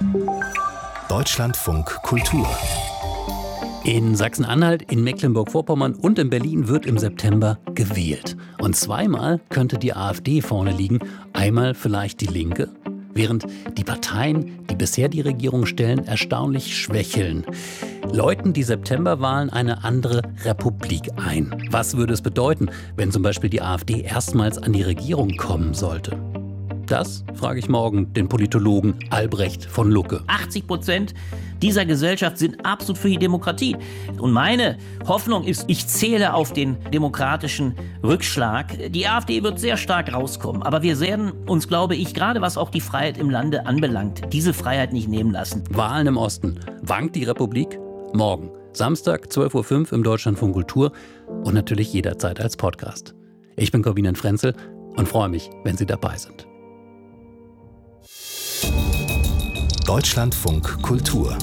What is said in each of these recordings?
Deutschlandfunk Kultur. In Sachsen-Anhalt, in Mecklenburg-Vorpommern und in Berlin wird im September gewählt. Und zweimal könnte die AfD vorne liegen, einmal vielleicht die Linke. Während die Parteien, die bisher die Regierung stellen, erstaunlich schwächeln, läuten die Septemberwahlen eine andere Republik ein. Was würde es bedeuten, wenn zum Beispiel die AfD erstmals an die Regierung kommen sollte? Das frage ich morgen den Politologen Albrecht von Lucke. 80% dieser Gesellschaft sind absolut für die Demokratie. Und meine Hoffnung ist, ich zähle auf den demokratischen Rückschlag. Die AfD wird sehr stark rauskommen. Aber wir werden uns, glaube ich, gerade was auch die Freiheit im Lande anbelangt, diese Freiheit nicht nehmen lassen. Wahlen im Osten. Wankt die Republik? Morgen, Samstag, 12.05 Uhr im Deutschlandfunk Kultur und natürlich jederzeit als Podcast. Ich bin Corbinian Frenzel und freue mich, wenn Sie dabei sind. Deutschlandfunk Kultur.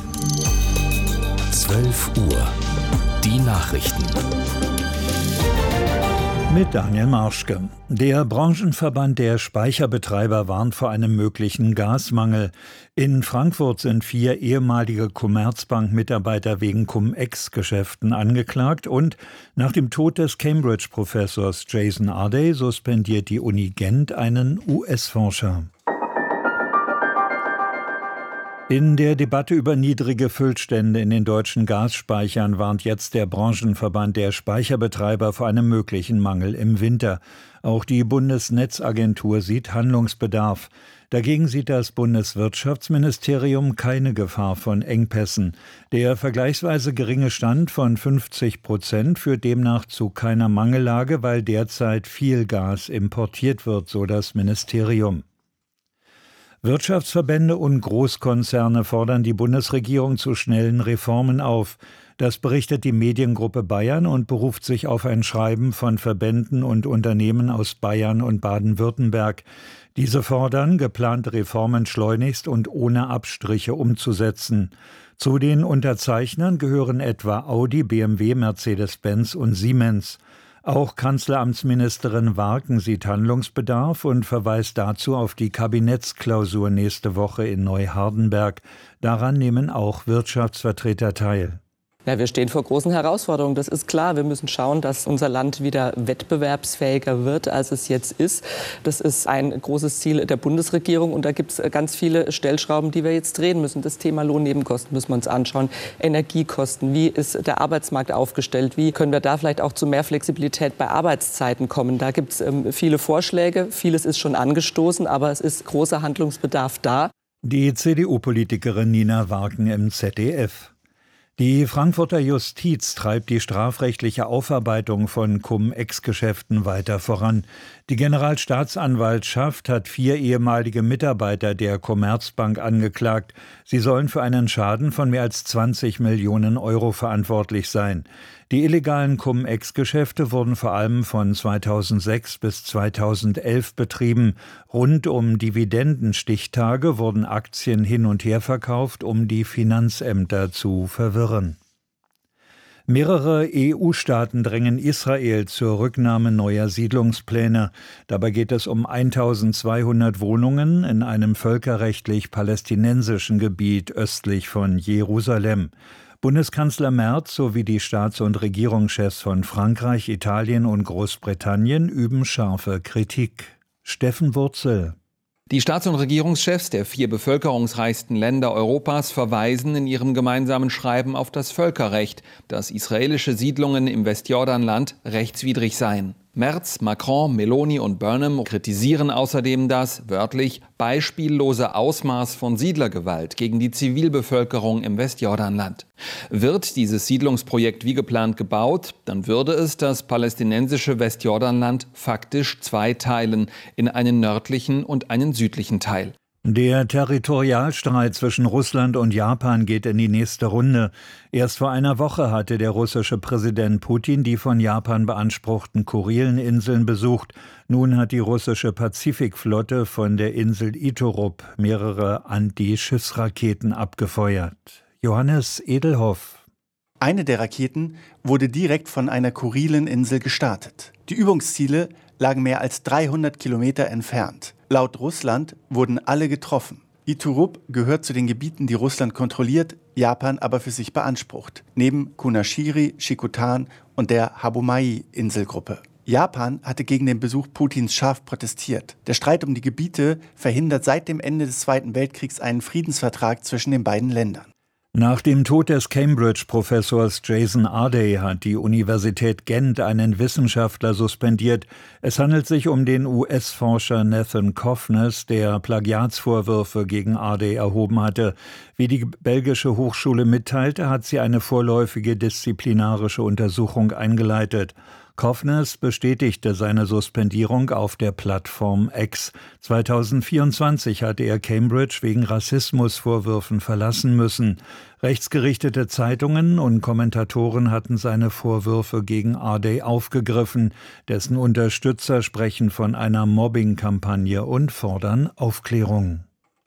12 Uhr. Die Nachrichten. Mit Daniel Marschke. Der Branchenverband der Speicherbetreiber warnt vor einem möglichen Gasmangel. In Frankfurt sind 4 ehemalige Commerzbank-Mitarbeiter wegen Cum-Ex-Geschäften angeklagt und nach dem Tod des Cambridge-Professors Jason Arday suspendiert die Uni Gent einen US-Forscher. In der Debatte über niedrige Füllstände in den deutschen Gasspeichern warnt jetzt der Branchenverband der Speicherbetreiber vor einem möglichen Mangel im Winter. Auch die Bundesnetzagentur sieht Handlungsbedarf. Dagegen sieht das Bundeswirtschaftsministerium keine Gefahr von Engpässen. Der vergleichsweise geringe Stand von 50% führt demnach zu keiner Mangellage, weil derzeit viel Gas importiert wird, so das Ministerium. Wirtschaftsverbände und Großkonzerne fordern die Bundesregierung zu schnellen Reformen auf. Das berichtet die Mediengruppe Bayern und beruft sich auf ein Schreiben von Verbänden und Unternehmen aus Bayern und Baden-Württemberg. Diese fordern, geplante Reformen schleunigst und ohne Abstriche umzusetzen. Zu den Unterzeichnern gehören etwa Audi, BMW, Mercedes-Benz und Siemens. Auch Kanzleramtsministerin Warken sieht Handlungsbedarf und verweist dazu auf die Kabinettsklausur nächste Woche in Neuhardenberg. Daran nehmen auch Wirtschaftsvertreter teil. Ja, wir stehen vor großen Herausforderungen, das ist klar. Wir müssen schauen, dass unser Land wieder wettbewerbsfähiger wird, als es jetzt ist. Das ist ein großes Ziel der Bundesregierung und da gibt es ganz viele Stellschrauben, die wir jetzt drehen müssen. Das Thema Lohnnebenkosten müssen wir uns anschauen, Energiekosten, wie ist der Arbeitsmarkt aufgestellt, wie können wir da vielleicht auch zu mehr Flexibilität bei Arbeitszeiten kommen. Da gibt es viele Vorschläge, vieles ist schon angestoßen, aber es ist großer Handlungsbedarf da. Die CDU-Politikerin Nina Warken im ZDF. Die Frankfurter Justiz treibt die strafrechtliche Aufarbeitung von Cum-Ex-Geschäften weiter voran. Die Generalstaatsanwaltschaft hat 4 ehemalige Mitarbeiter der Commerzbank angeklagt. Sie sollen für einen Schaden von mehr als 20 Millionen Euro verantwortlich sein. Die illegalen Cum-Ex-Geschäfte wurden vor allem von 2006 bis 2011 betrieben. Rund um Dividendenstichtage wurden Aktien hin und her verkauft, um die Finanzämter zu verwirren. Mehrere EU-Staaten drängen Israel zur Rücknahme neuer Siedlungspläne. Dabei geht es um 1200 Wohnungen in einem völkerrechtlich palästinensischen Gebiet östlich von Jerusalem. Bundeskanzler Merz sowie die Staats- und Regierungschefs von Frankreich, Italien und Großbritannien üben scharfe Kritik. Steffen Wurzel. Die Staats- und Regierungschefs der 4 bevölkerungsreichsten Länder Europas verweisen in ihrem gemeinsamen Schreiben auf das Völkerrecht, dass israelische Siedlungen im Westjordanland rechtswidrig seien. Merz, Macron, Meloni und Burnham kritisieren außerdem das, wörtlich, beispiellose Ausmaß von Siedlergewalt gegen die Zivilbevölkerung im Westjordanland. Wird dieses Siedlungsprojekt wie geplant gebaut, dann würde es das palästinensische Westjordanland faktisch zweiteilen, in einen nördlichen und einen südlichen Teil. Der Territorialstreit zwischen Russland und Japan geht in die nächste Runde. Erst vor einer Woche hatte der russische Präsident Putin die von Japan beanspruchten Kurileninseln besucht. Nun hat die russische Pazifikflotte von der Insel Iturup mehrere Anti-Schiffsraketen abgefeuert. Johannes Edelhoff. Eine der Raketen wurde direkt von einer Kurileninsel gestartet. Die Übungsziele lagen mehr als 300 Kilometer entfernt. Laut Russland wurden alle getroffen. Iturup gehört zu den Gebieten, die Russland kontrolliert, Japan aber für sich beansprucht, neben Kunashiri, Shikotan und der Habumai-Inselgruppe. Japan hatte gegen den Besuch Putins scharf protestiert. Der Streit um die Gebiete verhindert seit dem Ende des Zweiten Weltkriegs einen Friedensvertrag zwischen den beiden Ländern. Nach dem Tod des Cambridge-Professors Jason Ardey hat die Universität Gent einen Wissenschaftler suspendiert. Es handelt sich um den US-Forscher Nathan Kovnes, der Plagiatsvorwürfe gegen Ardey erhoben hatte. Wie die belgische Hochschule mitteilte, hat sie eine vorläufige disziplinarische Untersuchung eingeleitet. Kovnes bestätigte seine Suspendierung auf der Plattform X. 2024 hatte er Cambridge wegen Rassismusvorwürfen verlassen müssen. Rechtsgerichtete Zeitungen und Kommentatoren hatten seine Vorwürfe gegen Ardey aufgegriffen. Dessen Unterstützer sprechen von einer Mobbing-Kampagne und fordern Aufklärung.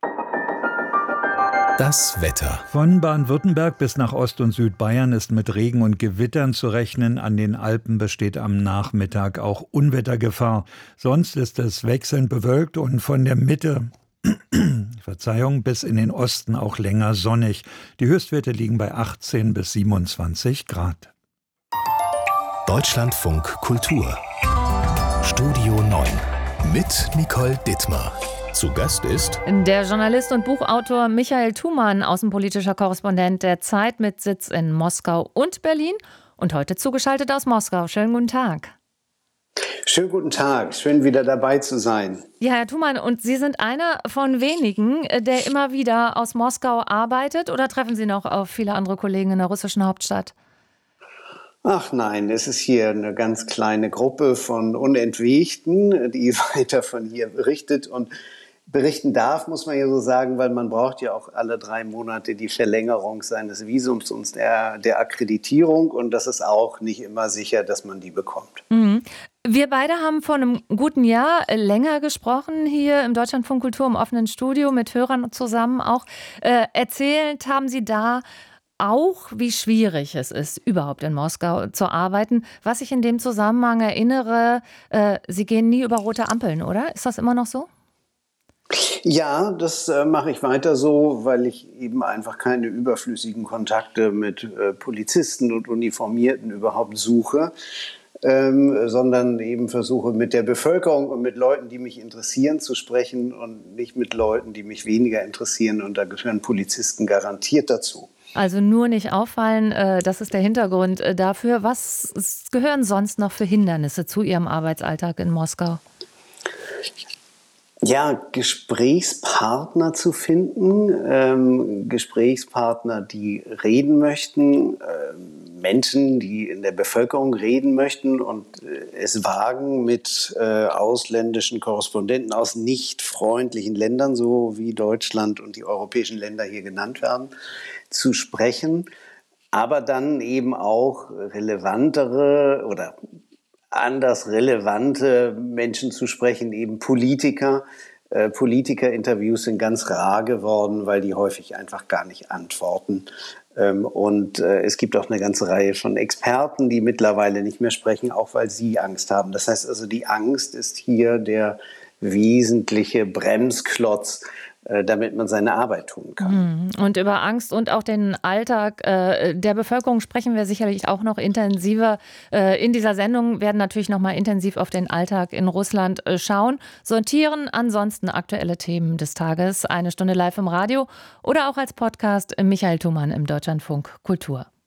Das Wetter. Von Baden-Württemberg bis nach Ost- und Südbayern ist mit Regen und Gewittern zu rechnen. An den Alpen besteht am Nachmittag auch Unwettergefahr. Sonst ist es wechselnd bewölkt und von der Mitte bis in den Osten auch länger sonnig. Die Höchstwerte liegen bei 18 bis 27 Grad. Deutschlandfunk Kultur. Studio 9 mit Nicole Dittmar. Zu Gast ist der Journalist und Buchautor Michael Thumann, außenpolitischer Korrespondent der Zeit mit Sitz in Moskau und Berlin und heute zugeschaltet aus Moskau. Schönen guten Tag. Schönen guten Tag, schön wieder dabei zu sein. Ja, Herr Thumann, und Sie sind einer von wenigen, der immer wieder aus Moskau arbeitet, oder treffen Sie noch auf viele andere Kollegen in der russischen Hauptstadt? Ach nein, es ist hier eine ganz kleine Gruppe von Unentwegten, die weiter von hier berichtet und berichten darf, muss man ja so sagen, weil man braucht ja auch alle 3 Monate die Verlängerung seines Visums und der Akkreditierung und das ist auch nicht immer sicher, dass man die bekommt. Mhm. Wir beide haben vor einem guten Jahr länger gesprochen hier im Deutschlandfunk Kultur im offenen Studio mit Hörern zusammen auch. Erzählt haben Sie da auch, wie schwierig es ist, überhaupt in Moskau zu arbeiten. Was ich in dem Zusammenhang erinnere, Sie gehen nie über rote Ampeln, oder? Ist das immer noch so? Ja, das mache ich weiter so, weil ich eben einfach keine überflüssigen Kontakte mit Polizisten und Uniformierten überhaupt suche, sondern eben versuche mit der Bevölkerung und mit Leuten, die mich interessieren, zu sprechen und nicht mit Leuten, die mich weniger interessieren. Und da gehören Polizisten garantiert dazu. Also nur nicht auffallen, das ist der Hintergrund dafür. Was gehören sonst noch für Hindernisse zu Ihrem Arbeitsalltag in Moskau? Ja, Gesprächspartner zu finden, Gesprächspartner, die reden möchten, Menschen, die in der Bevölkerung reden möchten und es wagen, mit ausländischen Korrespondenten aus nicht freundlichen Ländern, so wie Deutschland und die europäischen Länder hier genannt werden, zu sprechen, aber dann eben auch relevantere oder anders relevante Menschen zu sprechen, eben Politiker. Politikerinterviews sind ganz rar geworden, weil die häufig einfach gar nicht antworten. Und es gibt auch eine ganze Reihe von Experten, die mittlerweile nicht mehr sprechen, auch weil sie Angst haben. Das heißt also, die Angst ist hier der wesentliche Bremsklotz, damit man seine Arbeit tun kann. Und über Angst und auch den Alltag der Bevölkerung sprechen wir sicherlich auch noch intensiver. In dieser Sendung werden natürlich noch mal intensiv auf den Alltag in Russland schauen, sortieren ansonsten aktuelle Themen des Tages, 1 Stunde live im Radio oder auch als Podcast Michael Thumann im Deutschlandfunk Kultur.